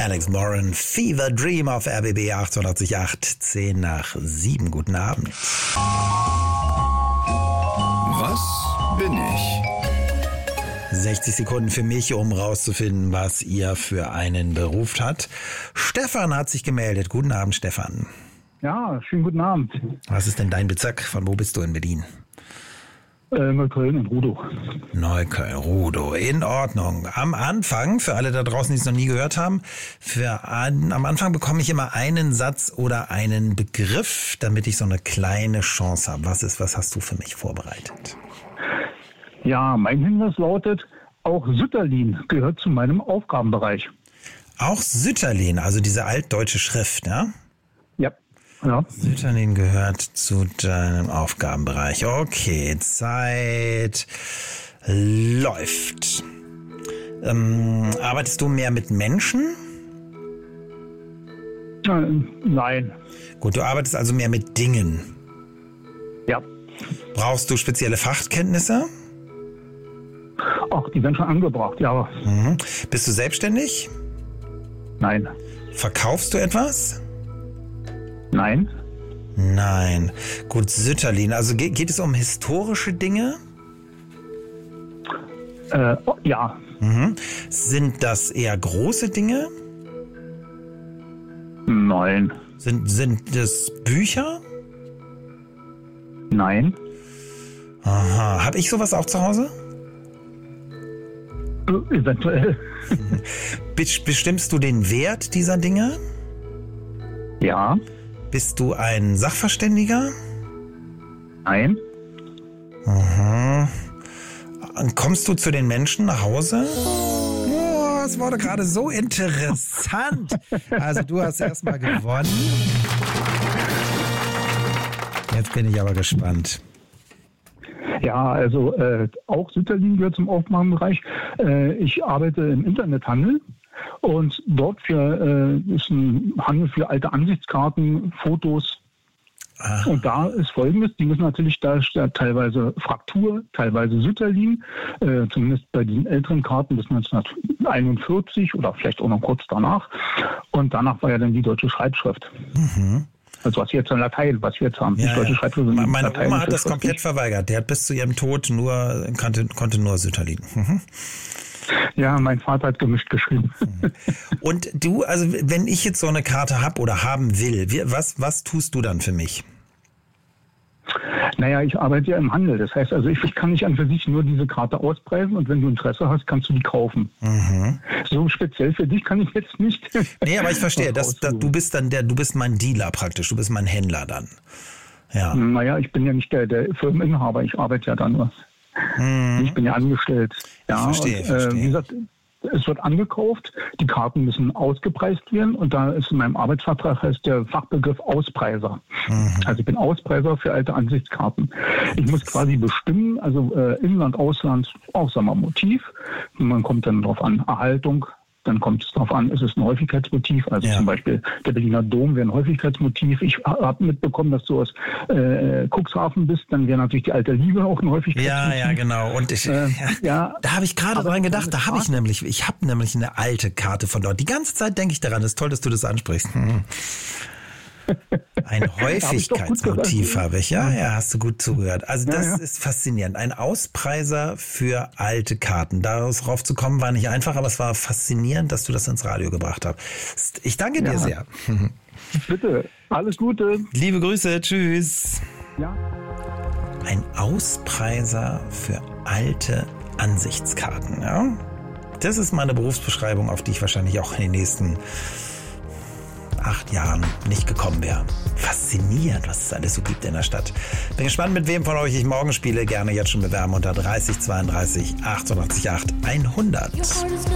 Alex Moran, Fever Dream auf RBB 888, 10 nach 7. Guten Abend. Was bin ich? 60 Sekunden für mich, um rauszufinden, was ihr für einen Beruf habt. Stefan hat sich gemeldet. Guten Abend, Stefan. Ja, schönen guten Abend. Was ist denn dein Bezirk? Von wo bist du in Berlin? Neukölln und Rudow. Neukölln, Rudow. In Ordnung. Am Anfang, für alle da draußen, die es noch nie gehört haben, am Anfang bekomme ich immer einen Satz oder einen Begriff, damit ich so eine kleine Chance habe. Was hast du für mich vorbereitet? Ja, mein Hinweis lautet, auch Sütterlin gehört zu meinem Aufgabenbereich. Auch Sütterlin, also diese altdeutsche Schrift, ja? Ja. Sütterlin gehört zu deinem Aufgabenbereich. Okay, Zeit läuft. Arbeitest du mehr mit Menschen? Nein. Gut, du arbeitest also mehr mit Dingen. Ja. Brauchst du spezielle Fachkenntnisse? Ach, die werden schon angebracht, ja. Mhm. Bist du selbstständig? Nein. Verkaufst du etwas? Nein. Nein. Gut, Sütterlin. Also geht es um historische Dinge? Ja. Mhm. Sind das eher große Dinge? Nein. Sind das Bücher? Nein. Aha. Habe ich sowas auch zu Hause? Eventuell. Bestimmst du den Wert dieser Dinge? Ja. Bist du ein Sachverständiger? Nein. Aha. Kommst du zu den Menschen nach Hause? Oh, es wurde gerade so interessant. Also du hast erstmal gewonnen. Jetzt bin ich aber gespannt. Ja, also auch Sütterlin gehört zum Aufgabenbereich. Ich arbeite im Internethandel. Und dort ist ein Handel für alte Ansichtskarten, Fotos. Ah. Und da ist Folgendes, die müssen natürlich, da steht teilweise Fraktur, teilweise Sütterlin, zumindest bei den älteren Karten bis 1941 oder vielleicht auch noch kurz danach. Und danach war ja dann die deutsche Schreibschrift. Mhm. Also was wir jetzt in Latein, was wir jetzt haben. Ja, deutsche Schreibschrift. Meine Oma hat das komplett verweigert. Der hat bis zu ihrem Tod konnte nur Sütterlin. Mhm. Ja, mein Vater hat gemischt geschrieben. Und du, also wenn ich jetzt so eine Karte habe oder haben will, was tust du dann für mich? Naja, ich arbeite ja im Handel. Das heißt, also ich kann nicht an für sich nur diese Karte auspreisen und wenn du Interesse hast, kannst du die kaufen. Mhm. So speziell für dich kann ich jetzt nicht. Nee, aber ich verstehe, du bist mein Dealer praktisch, du bist mein Händler dann. Ja. Naja, ich bin ja nicht der Firmeninhaber, ich arbeite ja da nur. Ich bin ja angestellt. Ja, verstehe. Wie gesagt, es wird angekauft, die Karten müssen ausgepreist werden und da ist in meinem Arbeitsvertrag heißt der Fachbegriff Auspreiser. Mhm. Also ich bin Auspreiser für alte Ansichtskarten. Ich muss quasi bestimmen, also Inland, Ausland, auch sagen wir Motiv. Man kommt dann drauf an, Erhaltung. Dann kommt es darauf an, ist es ein Häufigkeitsmotiv? Also zum Beispiel der Berliner Dom wäre ein Häufigkeitsmotiv. Ich habe mitbekommen, dass du aus Cuxhaven bist. Dann wäre natürlich die alte Liebe auch ein Häufigkeitsmotiv. Ja, genau. Und da habe ich gerade dran gedacht. Ich habe nämlich eine alte Karte von dort. Die ganze Zeit denke ich daran. Es ist toll, dass du das ansprichst. Ein Häufigkeitsmotiv habe ich. Ja, hast du gut zugehört. Also das ist faszinierend. Ein Auspreiser für alte Karten. Darauf zu kommen war nicht einfach, aber es war faszinierend, dass du das ins Radio gebracht hast. Ich danke dir sehr. Bitte, alles Gute. Liebe Grüße, tschüss. Ja. Ein Auspreiser für alte Ansichtskarten. Ja? Das ist meine Berufsbeschreibung, auf die ich wahrscheinlich auch in den nächsten 8 Jahren nicht gekommen wäre. Faszinierend, was es alles so gibt in der Stadt. Bin gespannt, mit wem von euch ich morgen spiele. Gerne jetzt schon bewerben unter 30 32 88 8 100.